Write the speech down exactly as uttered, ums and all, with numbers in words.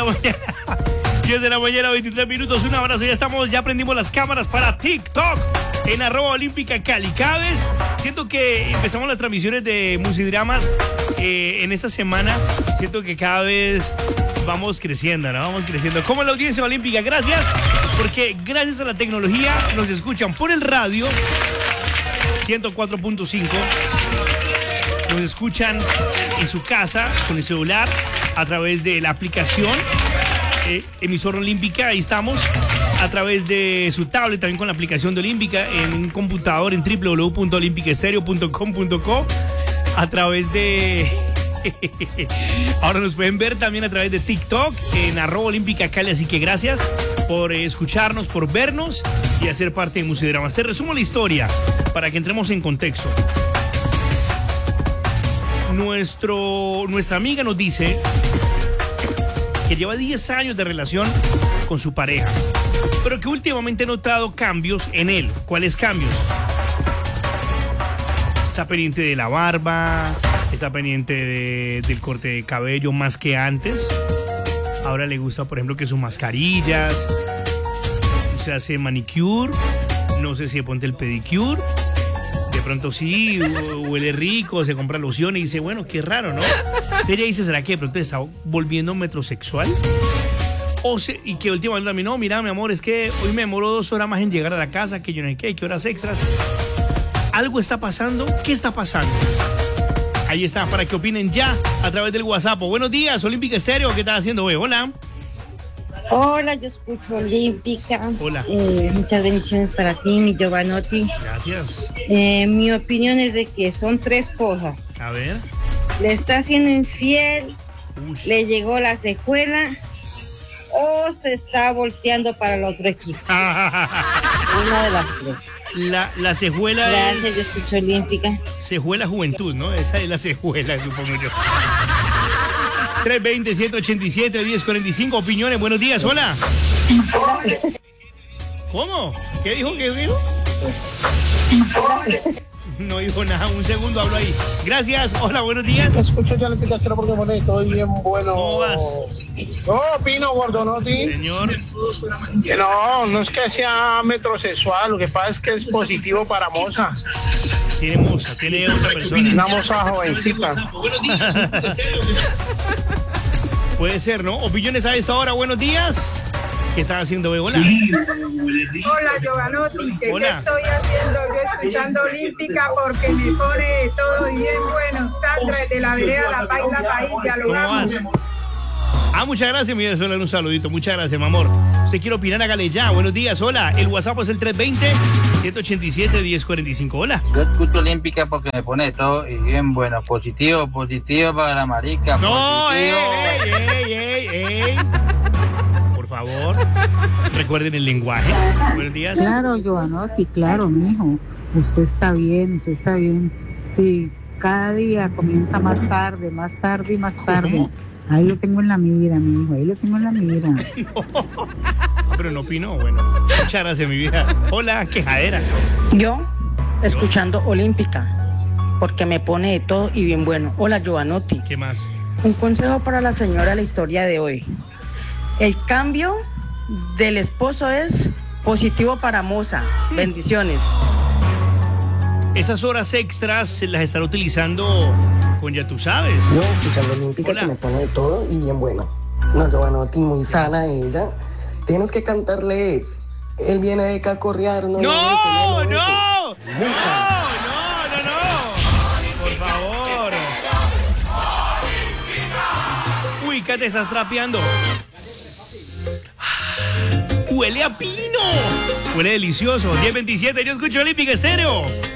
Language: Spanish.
mañana. diez de la mañana, veintitrés minutos, un abrazo. Ya estamos, ya prendimos las cámaras para TikTok en arroba olímpica Cali. Cada vez siento que empezamos las transmisiones de Musidramas eh, en esta semana. Siento que cada vez vamos creciendo, ¿no? Vamos creciendo. Como la audiencia olímpica, gracias, porque gracias a la tecnología nos escuchan por el radio ciento cuatro punto cinco. Nos escuchan en su casa, con el celular, a través de la aplicación eh, emisora olímpica. Ahí estamos. A través de su tablet, también con la aplicación de Olímpica, en un computador en doble u doble u doble u punto olímpica estéreo punto com punto co. A través de... Ahora nos pueden ver también a través de TikTok en arroba olímpica Cali. Así que gracias por escucharnos, por vernos y hacer parte de Musidramas. Te resumo la historia para que entremos en contexto. Nuestro, nuestra amiga nos dice que lleva diez años de relación con su pareja, pero que últimamente ha notado cambios en él. ¿Cuáles cambios? Está pendiente de la barba, está pendiente de, del corte de cabello más que antes. Ahora le gusta, por ejemplo, que sus mascarillas, se hace manicure, no sé si de ponte el pedicure. De pronto sí, huele rico, se compra loción y dice, bueno, qué raro, ¿no? Ella dice, ¿será que de pronto está volviendo metrosexual? O se, y que últimamente también, no, mira, mi amor, es que hoy me demoro dos horas más en llegar a la casa, que yo no sé qué, que horas extras. ¿Algo está pasando? ¿Qué está pasando? Ahí está, para que opinen ya a través del WhatsApp. Buenos días, Olímpica Estéreo, ¿qué estás haciendo, güey? Hola. Hola, yo escucho Olímpica. Hola. Eh, muchas bendiciones para ti, mi Giovanotti. Gracias. Eh, mi opinión es de que son tres cosas. A ver. Le está siendo infiel, Uy. le llegó la cejuela o se está volteando para el otro equipo. Una de las tres. La, la cejuela Gracias, es... yo escucho Olímpica. Cejuela Juventud, ¿no? Esa es la cejuela, supongo yo. tres veinte, ciento ochenta y siete, diez cuarenta y cinco, opiniones, buenos días, hola. ¿Cómo? ¿Qué dijo? ¿Qué dijo? No dijo nada, un segundo hablo ahí. Gracias, hola, buenos días. Escucho ya Olímpica Cero porque bueno, estoy bien bueno. ¿Cómo vas? No, opino, Gordonotti. Señor. No, no es que sea metrosexual, lo que pasa es que es positivo para moza. Tiene moza, tiene otra persona. Una moza jovencita. Puede ser, ¿no? Opiniones a esta hora, buenos días. ¿Qué están haciendo, hoy? Hola. Hola, Giovanotti, ¿qué Hola. estoy haciendo? Yo escuchando Olímpica porque me pone todo bien bueno. Sandra, de la vereda La Paila País, ¿Cómo dialogamos. vas? Ah, muchas gracias, mi Venezuela, un saludito. Muchas gracias, mi amor. ¿Usted quiere opinar? Hágale ya. Buenos días, hola. El WhatsApp es el tres veinte, ciento ochenta y siete, diez cuarenta y cinco. Hola. Yo escucho Olímpica porque me pone todo y bien bueno. Positivo, positivo para la marica. No, ey, positivo. ey, ey, ey, ey. Por favor, recuerden el lenguaje. Buenos días. Claro, Giovanotti, claro, mijo. Usted está bien, usted está bien. Sí, cada día comienza más tarde, más tarde y más tarde. ¿Cómo? Ahí lo tengo en la mira, mijo, ahí lo tengo en la mira. No, pero no opinó. Bueno, muchas gracias, mi vida. Hola, quejadera. Yo, escuchando Olímpica, porque me pone de todo y bien bueno. Hola, Giovanotti. ¿Qué más? Un consejo para la señora, la historia de hoy. El cambio del esposo es positivo para moza. Bendiciones. Esas horas extras se las estará utilizando con ya tú sabes. Yo escuchando Olímpica Hola. que me pone de todo y bien bueno. No, Giovanotti, muy sana ella. Tienes que cantarle es. Él viene de cacorrear, no. ¡No! ¡No! no, ¡No! no, ¡No! ¡No! ¡No! Por favor. Uy, ¿qué te estás trapeando? Huele a pino. Huele delicioso. diez veintisiete, yo escucho Olímpica Estéreo.